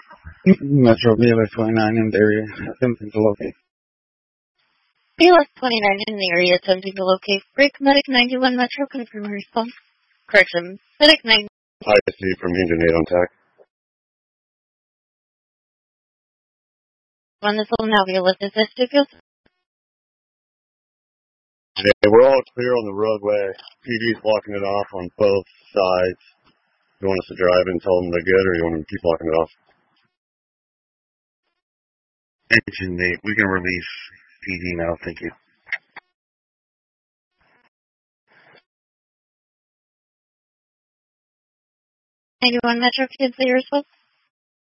Metro BLS 29 in the area, attempting to locate. BLS 29 in the area, attempting to locate Break Medic 91 Metro, confirm response. Correction, Medic 9. ISD from Engine 8 on TAC. This will now be a list of vestigials. Yeah, we're all clear on the roadway. PD's blocking it off on both sides. You want us to drive and tell them they're good, or you want them to keep blocking it off? Engine 8, we can release PD now, thank you. 91 Metro, can you say your response?